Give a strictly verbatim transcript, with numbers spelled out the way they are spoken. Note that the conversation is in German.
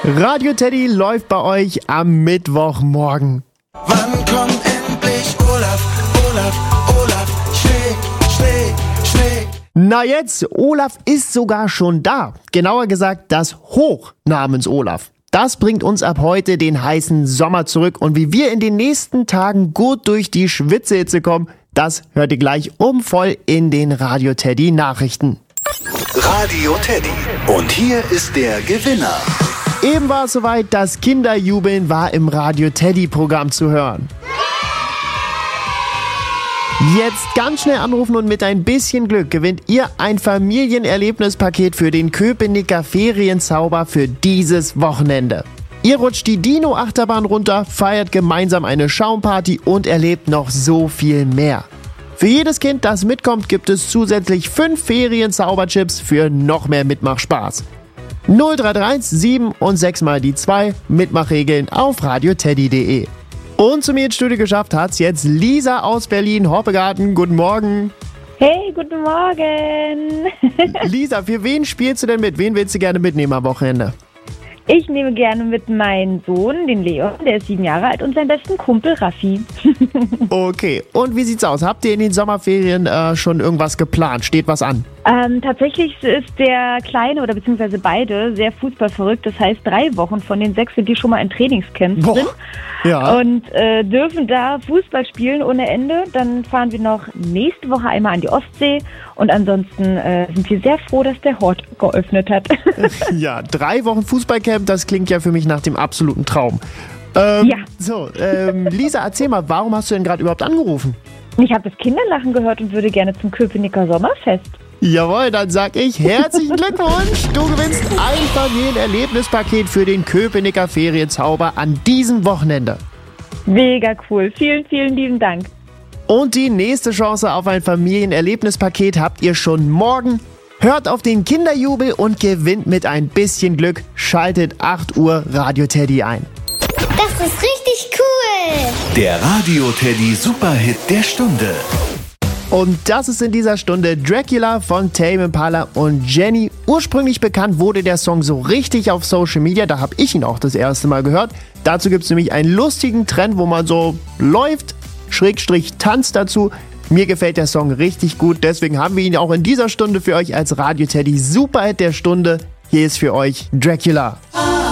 Radio Teddy läuft bei euch am Mittwochmorgen. Wann kommt endlich Olaf, Olaf, Olaf, Schnee, Schnee, Schnee? Na jetzt, Olaf ist sogar schon da. Genauer gesagt, das Hoch namens Olaf. Das bringt uns ab heute den heißen Sommer zurück. Und wie wir in den nächsten Tagen gut durch die Schwitzehitze kommen, das hört ihr gleich um voll in den Radio Teddy Nachrichten. Radio Teddy. Und hier ist der Gewinner. Eben war es soweit, das Kinderjubeln war im Radio Teddy Programm zu hören. Jetzt ganz schnell anrufen und mit ein bisschen Glück gewinnt ihr ein Familienerlebnispaket für den Köpenicker Ferienzauber für dieses Wochenende. Ihr rutscht die Dino-Achterbahn runter, feiert gemeinsam eine Schaumparty und erlebt noch so viel mehr. Für jedes Kind, das mitkommt, gibt es zusätzlich fünf Ferienzauberchips für noch mehr Mitmachspaß. null drei drei eins sieben und sechs mal die zwei, Mitmachregeln auf radioteddy punkt de. Und zu mir ins Studio geschafft hat's jetzt Lisa aus Berlin-Hoppegarten. Guten Morgen. Hey, guten Morgen. Lisa, für wen spielst du denn mit? Wen willst du gerne mitnehmen am Wochenende? Ich nehme gerne mit meinem Sohn, den Leon, der ist sieben Jahre alt, und seinen besten Kumpel Raffi. Okay, und wie sieht's aus? Habt ihr in den Sommerferien äh, schon irgendwas geplant? Steht was an? Ähm, tatsächlich ist der Kleine oder beziehungsweise beide sehr fußballverrückt. Das heißt, drei Wochen von den sechs sind die schon mal in Trainingscamps Boah. drin. Ja. Und äh, dürfen da Fußball spielen ohne Ende. Dann fahren wir noch nächste Woche einmal an die Ostsee. Und ansonsten äh, sind wir sehr froh, dass der Hort geöffnet hat. Ja, drei Wochen Fußballcamp, das klingt ja für mich nach dem absoluten Traum. Ähm, Ja. So, ähm, Lisa, erzähl mal, warum hast du denn gerade überhaupt angerufen? Ich habe das Kinderlachen gehört und würde gerne zum Köpenicker Sommerfest. Jawohl, dann sag ich herzlichen Glückwunsch. Du gewinnst ein Familienerlebnispaket für den Köpenicker Ferienzauber an diesem Wochenende. Mega cool. Vielen, vielen lieben Dank. Und die nächste Chance auf ein Familienerlebnispaket habt ihr schon morgen. Hört auf den Kinderjubel und gewinnt mit ein bisschen Glück. Schaltet acht Uhr Radio Teddy ein. Das ist richtig cool. Der Radio Teddy Superhit der Stunde. Und das ist in dieser Stunde Dracula von Tame Impala und Jenny. Ursprünglich bekannt wurde der Song so richtig auf Social Media, da habe ich ihn auch das erste Mal gehört. Dazu gibt es nämlich einen lustigen Trend, wo man so läuft, Schrägstrich tanzt dazu. Mir gefällt der Song richtig gut, deswegen haben wir ihn auch in dieser Stunde für euch als Radio Teddy Superhit der Stunde. Hier ist für euch Dracula.